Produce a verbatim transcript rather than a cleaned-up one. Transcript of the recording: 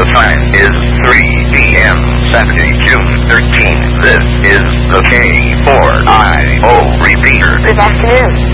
The time is three p m Saturday, June thirteenth. This is the K four I O repeater. Good afternoon.